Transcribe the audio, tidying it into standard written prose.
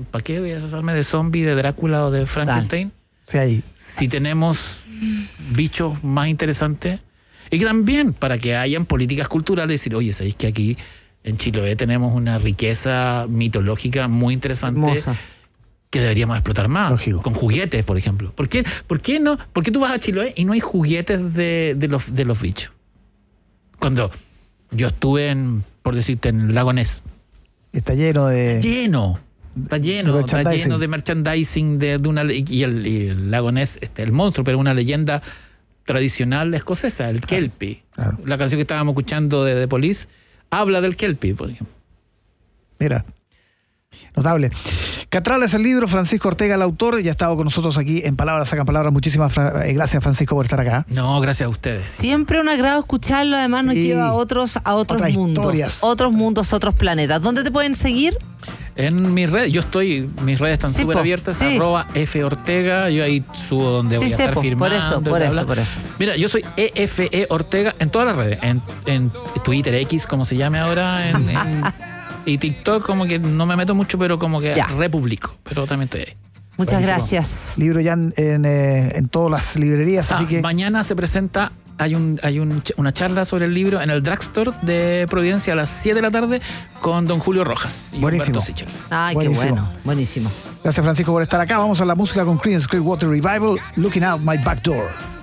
¿para qué voy a disfrazarme de zombie, de Drácula o de Frankenstein? Sí, ahí. Si tenemos bichos más interesantes. Y que también, para que hayan políticas culturales, decir, oye, ¿sabéis que aquí en Chiloé tenemos una riqueza mitológica muy interesante? Hermosa. Que deberíamos explotar más. Lógico. Con juguetes, por ejemplo. ¿Por qué no? ¿Por qué tú vas a Chiloé y no hay juguetes de los bichos? Cuando yo estuve por decirte, en el Lago Ness. Está lleno de... Está lleno de merchandising y el Lago Ness, el monstruo, pero una leyenda tradicional escocesa, el Kelpie. Claro. La canción que estábamos escuchando de The Police habla del Kelpie, por ejemplo. Mira. Notable. Catral es el libro, Francisco Ortega el autor, ya ha estado con nosotros aquí en Palabras Sacan Palabras. Muchísimas gracias, Francisco, por estar acá. No, gracias a ustedes. Siempre un agrado escucharlo, además nos lleva a otros Otras mundos, historias. otros mundos, otros planetas. ¿Dónde te pueden seguir? En mis redes, mis redes están súper abiertas, @FOrtega, yo ahí subo donde voy a estar firmando. Por eso. Mira, yo soy EFE Ortega en todas las redes, en Twitter, X, como se llame ahora, y TikTok, como que no me meto mucho, pero como que republico, pero también estoy ahí. Muchas Buenísimo. Gracias. Libro ya en todas las librerías, así que... Mañana se presenta, hay una charla sobre el libro en el Drugstore de Providencia a las 7 de la tarde con don Julio Rojas y Buenísimo. Humberto Sichel. Ay, Buenísimo. qué bueno. Buenísimo. Gracias, Francisco, por estar acá. Vamos a la música con Creedence Clearwater Revival, Looking Out My Back Door.